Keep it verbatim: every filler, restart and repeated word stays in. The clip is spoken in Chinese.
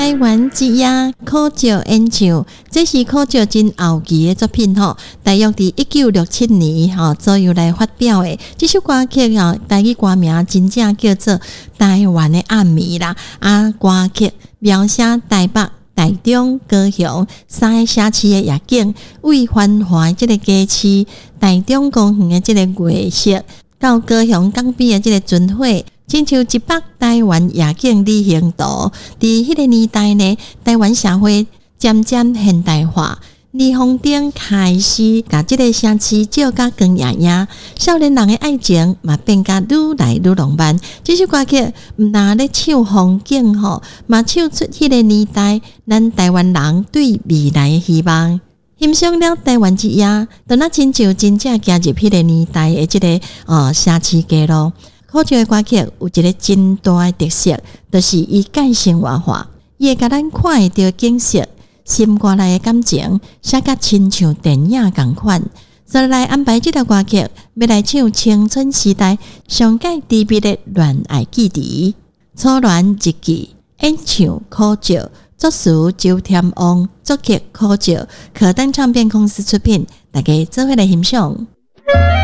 台湾之夜考照演唱，这是考照真后期的作品吼，大约伫一九六七年吼左右来发表的。这首歌曲啊，台语歌名真正叫做《台湾的暗暝》啦。啊，歌曲描写台北、台中、高雄三个城市的夜景，为繁华的这个街市、台中公园的这个月色，到高雄港边的这个巡火。亲像一北台湾夜景旅行图，伫迄个年代呢，台湾社会渐渐现代化，霓虹灯开始甲即个城市照甲光艳艳，少年人的爱情嘛变甲愈来愈浪漫。这首歌曲毋但咧唱风景吼，嘛唱出迄个年代咱台湾人对未来的希望。欣赏了台湾之夜，就那亲像真正行入迄个年代的即、这个呃城市街路。考照的歌曲有一个真大的特色，就是伊介生活化，伊会甲咱看会到景色、心肝内的感情，写甲亲像电影共款。所以来安排这条歌曲，要来唱青春时代上界特别的恋爱记忆，初恋日记，演唱考照，作词周天王，作曲考照，可登唱片公司出品，大家做伙来欣赏。